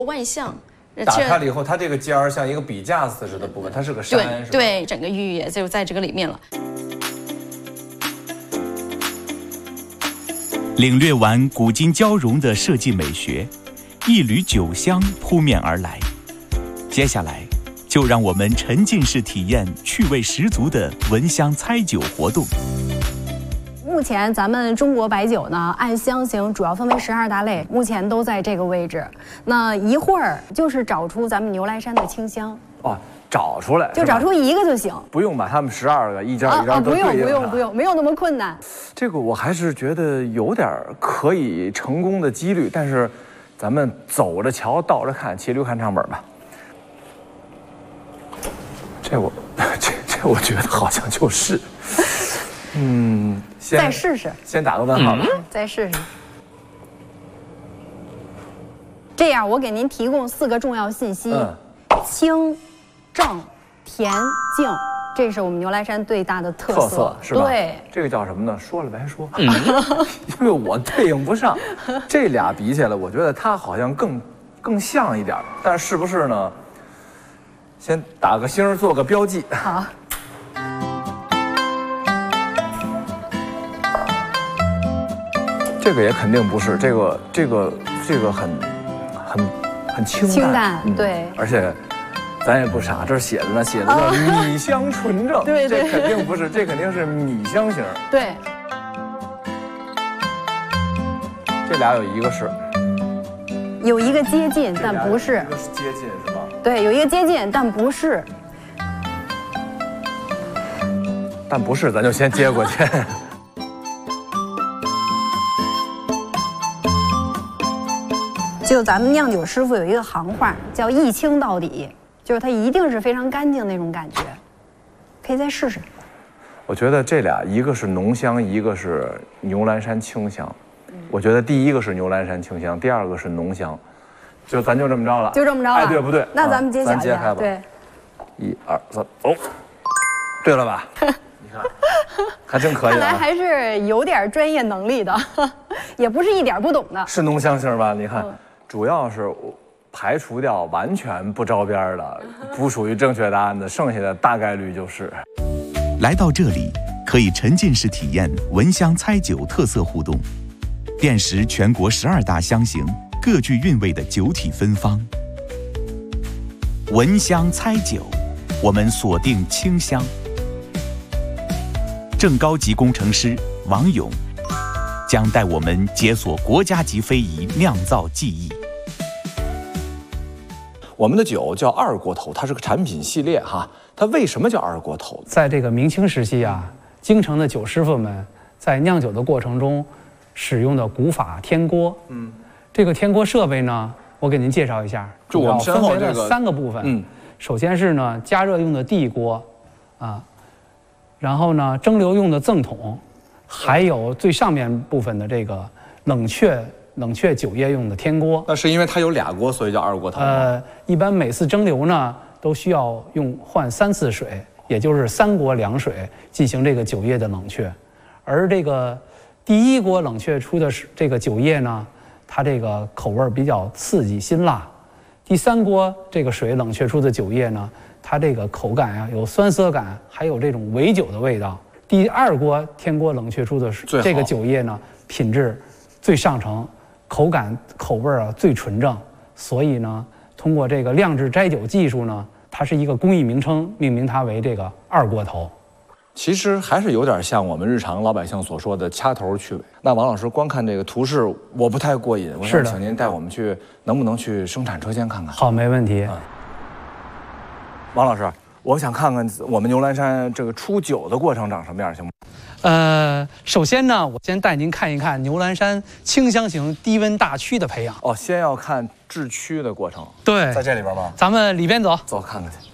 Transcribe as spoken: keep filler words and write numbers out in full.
万象。 打开了以后，它这个尖儿像一个笔架子似的部分，它是个山， 对对，整个玉也就在这个里面了。 领略完古今交融的设计美学，一缕酒香扑面而来。接下来，就让我们沉浸式体验趣味十足的闻香猜酒活动。 目前咱们中国白酒呢，按香型主要分为十二大类，目前都在这个位置。那一会儿就是找出咱们牛栏山的清香哦，找出来就找出一个就行， 不用把它们十二个一张一张都对应上。啊，不用不用不用，没有那么困难。 这个我还是觉得有点可以成功的几率，但是咱们走着瞧，倒着看，骑驴看唱本吧。这我这这我觉得好像就是。 嗯， 再试试， 先打个问号吧。 嗯、再试试。这样，我给您提供四个重要信息：嗯、清、正、甜、净，这是我们牛栏山最大的特色， 特色是吧？ 对， 这个叫什么呢？说了白说，嗯、因为我对应不上，这俩比起来，我觉得它好像更更像一点，但是不是呢？先打个星，做个标记。 好。 这个也肯定不是，这个这个这个很很很清淡， 清淡、嗯、对， 而且咱也不傻，这儿写着呢，写的叫米香纯正， 对对， 这肯定不是，这肯定是米香型， 对。 这俩有一个是， 有一个接近，但不是， 一个是接近是吧？ 对，有一个接近，但不是， 但不是，咱就先接过去。 就咱们酿酒师傅有一个行话，叫一清到底，就是它一定是非常干净那种感觉。可以再试试。 我觉得这俩，一个是浓香，一个是牛栏山清香。嗯、我觉得第一个是牛栏山清香，第二个是浓香。就咱就这么着了， 就这么着了。 哎，对不对？ 那咱们揭晓一下， 咱揭开吧。 对， 一二三，走。对了吧？你看，还真可以、啊。 看来还是有点专业能力的，也不是一点不懂的。 是浓香型吧？你看。嗯 主要是排除掉完全不着边的、不属于正确答案的，剩下的大概率就是。 来到这里，可以沉浸式体验闻香猜酒特色互动，辨识全国十二大香型各具韵味的酒体芬芳。闻香猜酒，我们锁定清香。正高级工程师王勇将带我们解锁国家级非遗酿造技艺。 我们的酒叫二锅头，它是个产品系列哈。它为什么叫二锅头？ 在这个明清时期啊，京城的酒师傅们在酿酒的过程中使用的古法天锅。嗯，这个天锅设备呢，我给您介绍一下， 就我们身后这个分为了三个部分。嗯，首先是呢加热用的地锅，啊，然后呢蒸馏用的赠桶。 还有最上面部分的这个冷却冷却酒液用的天锅， 那是因为它有俩锅，所以叫二锅头。 呃，一般每次蒸馏呢，都需要用换三次水，也就是三锅凉水进行这个酒液的冷却。而这个第一锅冷却出的这个酒液呢，它这个口味比较刺激辛辣；第三锅这个水冷却出的酒液呢，它这个口感呀、啊、有酸涩感，还有这种微酒的味道。 第二锅天锅冷却出的这个酒液呢，品质最上乘，口感口味啊最纯正，所以呢，通过这个酿制摘酒技术呢，它是一个工艺名称，命名它为这个二锅头。 其实还是有点像我们日常老百姓所说的掐头去尾。那王老师光看这个图示，我不太过瘾，我想请您带我们去，能不能去生产车间看看？ 好，没问题。 嗯、王老师。 我想看看我们牛栏山这个出酒的过程长什么样，行吗？ 呃，首先呢，我先带您看一看牛栏山清香型低温大曲的培养。 哦，先要看制曲的过程。 对， 在这里边吗？ 咱们里边走， 走看看去。